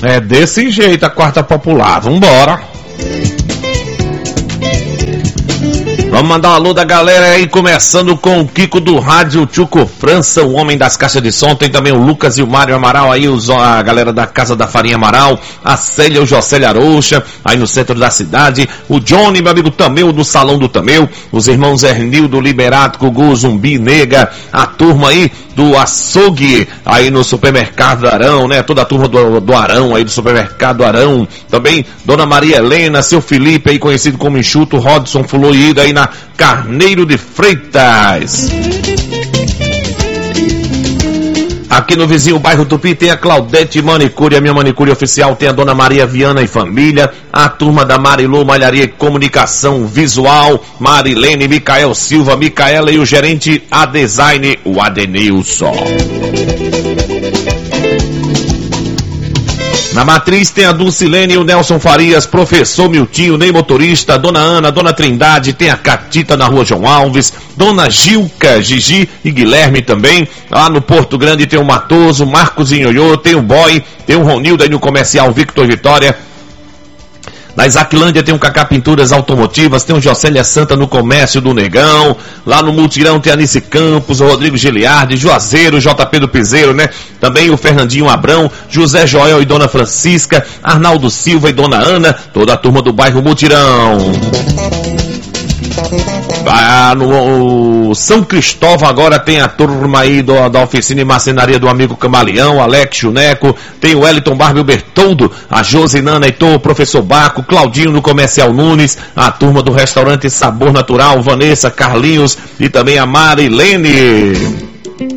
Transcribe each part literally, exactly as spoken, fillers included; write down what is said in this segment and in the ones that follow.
É desse jeito a quarta popular, vambora. Vamos mandar um alô da galera aí, começando com o Kiko do Rádio, o Tchuco França, o homem das caixas de som, tem também o Lucas e o Mário Amaral aí, os, a galera da Casa da Farinha Amaral, a Célia, o Jocélia Arouxa, aí no centro da cidade, o Johnny, meu amigo Tameu, do Salão do Tameu, os irmãos Ernildo, Liberato, Gugu, Zumbi, Nega, a turma aí do açougue, aí no supermercado Arão, né, toda a turma do, do Arão, aí do supermercado Arão, também Dona Maria Helena, seu Felipe aí, conhecido como Enxuto, Rodson Fluido aí na Carneiro de Freitas. Aqui no vizinho bairro Tupi tem a Claudete Manicure, a minha manicure oficial, tem a Dona Maria Viana e família, a turma da Marilu Malharia e Comunicação Visual, Marilene, Micael Silva, Micaela e o gerente A Design, o Adenilson. Na Matriz tem a Dulcilene e o Nelson Farias, professor Miltinho, nem motorista, Dona Ana, Dona Trindade, tem a Catita na Rua João Alves, Dona Gilca, Gigi e Guilherme também. Lá no Porto Grande tem o Matoso, Marcos Inhoiô, tem o Boy, tem o Ronildo aí no Comercial Victor Vitória. Na Isaquilândia tem o Cacá Pinturas Automotivas, tem o Jocélia Santa no Comércio do Negão, lá no Multirão tem a Anice Campos, o Rodrigo Giliardi, Juazeiro, J P do Piseiro, né? Também o Fernandinho Abrão, José Joel e Dona Francisca, Arnaldo Silva e Dona Ana, toda a turma do bairro Multirão. Ah, no São Cristóvão agora tem a turma aí do, da oficina e marcenaria do amigo Camaleão, Alex Chuneco, tem o Wellington Barbie Bertoldo, a Josinana Heitor, o professor Baco, Claudinho no Comercial Nunes, a turma do restaurante Sabor Natural, Vanessa, Carlinhos e também a Marilene.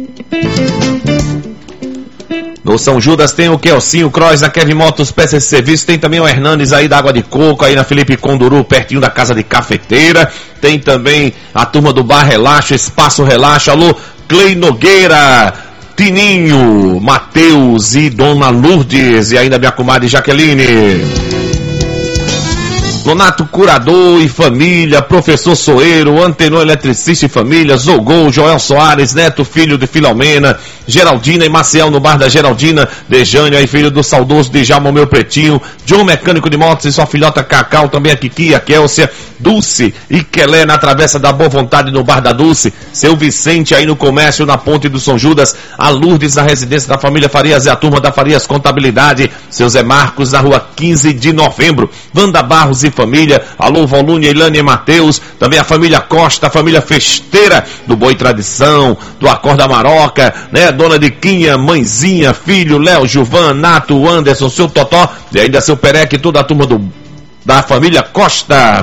No São Judas tem o Kelcinho, Cross, a Kevin Motos, peças de serviço, tem também o Hernandes aí da Água de Coco, aí na Felipe Conduru, pertinho da Casa de Cafeteira, tem também a turma do Bar Relaxa, Espaço Relaxa, alô, Clay Nogueira, Tininho, Matheus e Dona Lourdes, e ainda minha comadre Jaqueline. Donato Curador e família, Professor Soeiro, Antenor Eletricista e família, Zogol, Joel Soares, Neto, filho de Filomena, Geraldina e Maciel no bar da Geraldina, Dejane, aí filho do saudoso Djalma, meu pretinho, John Mecânico de Motos e sua filhota Cacau, também a Kiki, a Kélcia, Dulce e Quelé na Travessa da Boa Vontade no bar da Dulce, seu Vicente aí no comércio na Ponte do São Judas, a Lourdes na residência da família Farias e a turma da Farias Contabilidade, seu Zé Marcos na rua quinze de novembro, Wanda Barros e família, alô Volúnia, Ilane e Mateus, também a família Costa, a família Festeira do Boi Tradição, do Acorda Maroca, né, Dona de Quinha, Mãezinha, filho, Léo, Gilvan, Nato, Anderson, seu Totó e ainda seu Pereque, toda a turma do, da família Costa.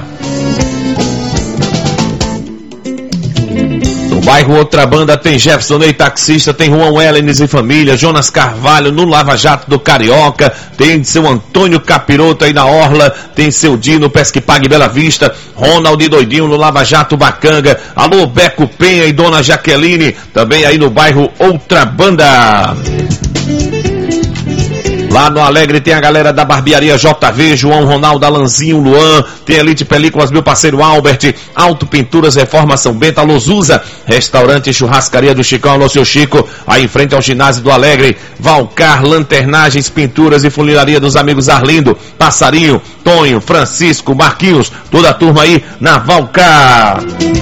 No bairro Outra Banda tem Jefferson Ney Taxista, tem Juan Wellens e família, Jonas Carvalho no Lava Jato do Carioca, tem seu Antônio Capiroto aí na Orla, tem seu Dino Pesque Pague Bela Vista, Ronald e Doidinho no Lava Jato Bacanga, alô Beco Penha e Dona Jaqueline, também aí no bairro Outra Banda. Lá no Alegre tem a galera da Barbearia J V, João Ronaldo, Alanzinho, Luan, tem Elite Películas, meu parceiro Albert, Auto Pinturas, Reforma São Bento, Lozusa, Restaurante e Churrascaria do Chicão, alô seu Chico, aí em frente ao ginásio do Alegre, Valcar, Lanternagens, Pinturas e Funilaria dos amigos Arlindo, Passarinho, Tonho, Francisco, Marquinhos, toda a turma aí na Valcar.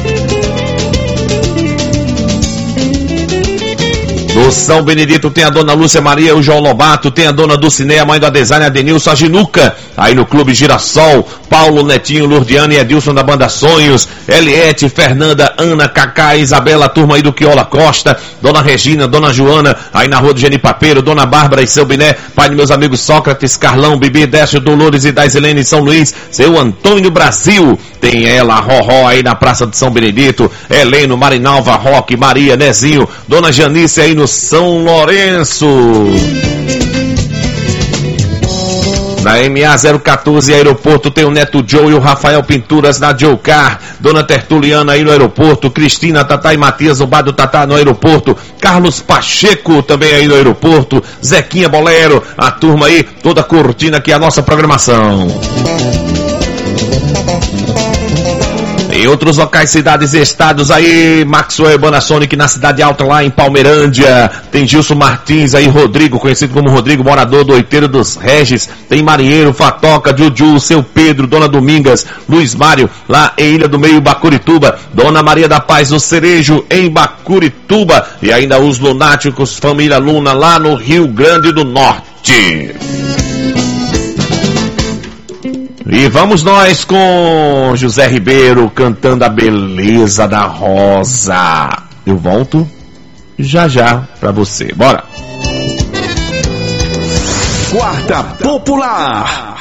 No São Benedito tem a Dona Lúcia Maria, o João Lobato, tem a Dona Dulcinea, a mãe do Design, a Denilson, a Ginuca, aí no Clube Girassol, Paulo, Netinho, Lourdiane e Edilson da Banda Sonhos, Eliette, Fernanda, Ana, Cacá, Isabela, a turma aí do Quiola Costa, Dona Regina, Dona Joana, aí na Rua do Genipapeiro, Dona Bárbara e seu Biné, pai de meus amigos Sócrates, Carlão, Bibi, Décio, Dolores e Daisilene em São Luís, seu Antônio Brasil, tem ela, a Roró aí na Praça de São Benedito, Heleno, Marinalva, Roque, Maria, Nezinho, Dona Janice aí no São Lourenço. Na M A zero quatorze Aeroporto tem o Neto Joe e o Rafael Pinturas na Joe Car, Dona Tertuliana aí no aeroporto, Cristina, Tatá e Matias, o bar do Tatá no aeroporto, Carlos Pacheco também aí no aeroporto, Zequinha Bolero, a turma aí toda curtindo aqui a nossa programação. Em outros locais, cidades e estados aí, Maxwell Bonasonic na Cidade Alta, lá em Palmeirândia. Tem Gilson Martins aí, Rodrigo, conhecido como Rodrigo, morador do Oiteiro dos Regis. Tem Marinheiro, Fatoca, Juju, Seu Pedro, Dona Domingas, Luiz Mário, lá em Ilha do Meio, Bacurituba. Dona Maria da Paz, o Cerejo, em Bacurituba. E ainda os Lunáticos, Família Luna, lá no Rio Grande do Norte. E vamos nós com José Ribeiro cantando a beleza da rosa. Eu volto já já pra você. Bora! Quarta Popular.